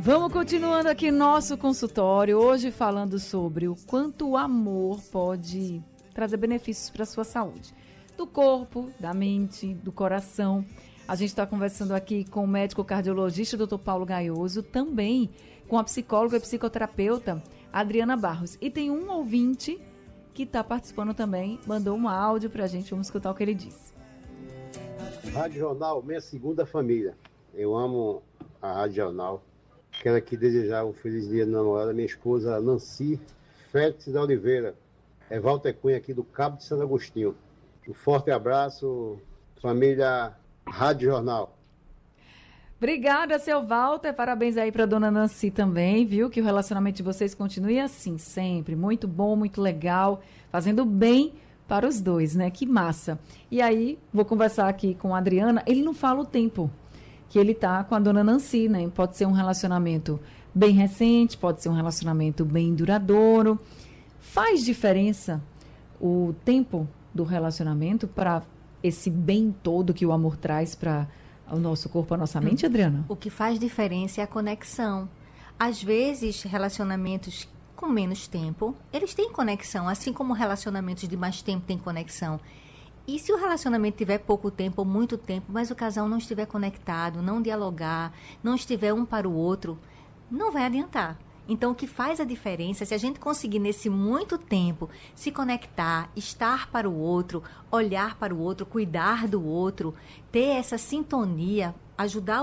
Vamos continuando aqui nosso consultório, hoje falando sobre o quanto o amor pode trazer benefícios para a sua saúde. Do corpo, da mente, do coração. A gente está conversando aqui com o médico cardiologista, Dr. Paulo Gaioso, também com a psicóloga e psicoterapeuta Adriana Barros. E tem um ouvinte que está participando também, mandou um áudio para a gente, vamos escutar o que ele disse. Rádio Jornal, minha segunda família. Eu amo a Rádio Jornal. Quero aqui desejar um feliz dia de namorada, minha esposa Nancy Félix da Oliveira. É Walter Cunha aqui do Cabo de Santo Agostinho. Um forte abraço, família Rádio Jornal. Obrigada, seu Walter. Parabéns aí para dona Nancy também, viu? Que o relacionamento de vocês continue assim, sempre. Muito bom, muito legal, fazendo bem para os dois, né? Que massa. E aí, vou conversar aqui com a Adriana. Ele não fala o tempo que ele tá com a dona Nancy, né? Pode ser um relacionamento bem recente, pode ser um relacionamento bem duradouro. Faz diferença o tempo do relacionamento para esse bem todo que o amor traz para o nosso corpo, a nossa mente, Adriana? O que faz diferença é a conexão. Às vezes, relacionamentos com menos tempo, eles têm conexão, assim como relacionamentos de mais tempo têm conexão. E se o relacionamento tiver pouco tempo ou muito tempo, mas o casal não estiver conectado, não dialogar, não estiver um para o outro, não vai adiantar. Então, o que faz a diferença, se a gente conseguir nesse muito tempo se conectar, estar para o outro, olhar para o outro, cuidar do outro, ter essa sintonia, ajudar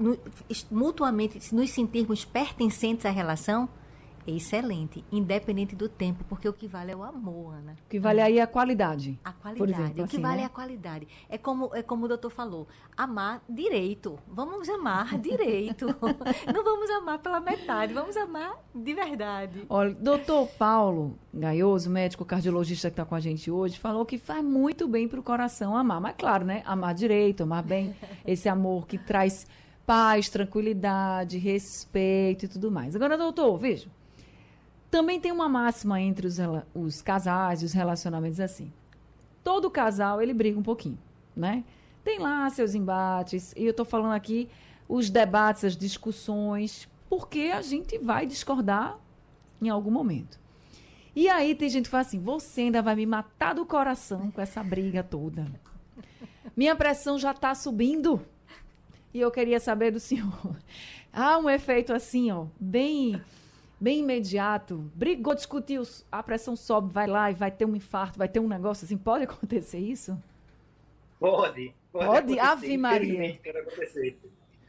mutuamente, nos sentirmos pertencentes à relação, é excelente, independente do tempo, porque o que vale é o amor, Ana. O que vale aí é a qualidade. A qualidade. Por exemplo, o que assim, vale né? é a qualidade. É como o doutor falou, amar direito. Vamos amar direito. Não vamos amar pela metade, vamos amar de verdade. Olha, doutor Paulo Gaioso, médico cardiologista que está com a gente hoje, falou que faz muito bem para o coração amar. Mas claro, né? Amar direito, amar bem. Esse amor que traz paz, tranquilidade, respeito e tudo mais. Agora, doutor, veja. Também tem uma máxima entre os casais e os relacionamentos assim. Todo casal, ele briga um pouquinho, né? Tem lá seus embates, e eu tô falando aqui os debates, as discussões, porque a gente vai discordar em algum momento. E aí tem gente que fala assim, você ainda vai me matar do coração com essa briga toda. Minha pressão já tá subindo. E eu queria saber do senhor. Há um efeito assim, ó, bem imediato, brigou, discutiu, a pressão sobe, vai lá e vai ter um infarto, vai ter um negócio assim, pode acontecer isso? Pode acontecer. Ave Maria. Infelizmente pode acontecer.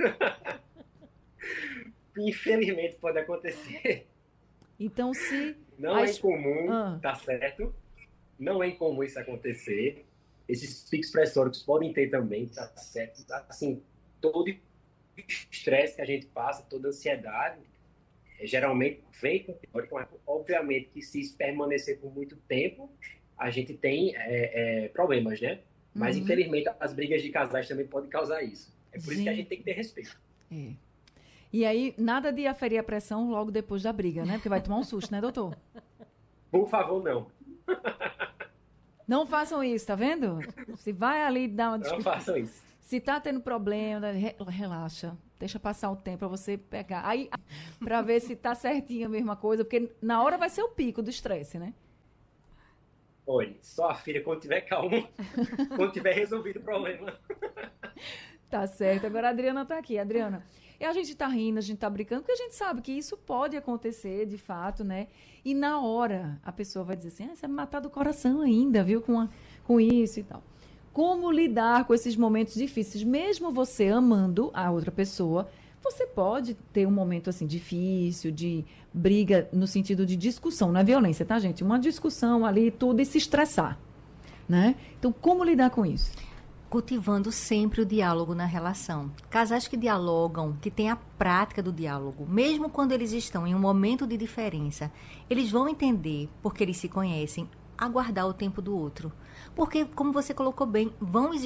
Infelizmente pode acontecer. Então se... Não é incomum, tá certo? Não é incomum isso acontecer. Esses picos pressóricos podem ter também, tá certo? Assim, todo estresse que a gente passa, toda ansiedade, geralmente vem com teórico, mas obviamente que se isso permanecer por muito tempo, a gente tem problemas, né? Mas infelizmente as brigas de casais também podem causar isso. É por isso que a gente tem que ter respeito. É. E aí, nada de aferir a pressão logo depois da briga, né? Porque vai tomar um susto, né, doutor? Por favor, não. Não façam isso, tá vendo? Se vai ali dar uma discussão. Não façam isso. Se tá tendo problema, relaxa. Deixa passar o tempo para você pegar. Aí, para ver se tá certinho a mesma coisa, porque na hora vai ser o pico do estresse, né? Olha, só a filha quando tiver calmo, quando tiver resolvido o problema. Tá certo. Agora a Adriana tá aqui. Adriana, e a gente tá rindo, a gente tá brincando, porque a gente sabe que isso pode acontecer, de fato, né? E na hora a pessoa vai dizer assim, você vai me matar do coração ainda, viu? Com isso e tal. Como lidar com esses momentos difíceis? Mesmo você amando a outra pessoa, você pode ter um momento assim difícil, de briga no sentido de discussão, não é violência, tá, gente? Uma discussão ali, tudo, e se estressar, né? Então, como lidar com isso? Cultivando sempre o diálogo na relação. Casais que dialogam, que têm a prática do diálogo, mesmo quando eles estão em um momento de diferença, eles vão entender, porque eles se conhecem, aguardar o tempo do outro. Porque, como você colocou bem, vão existir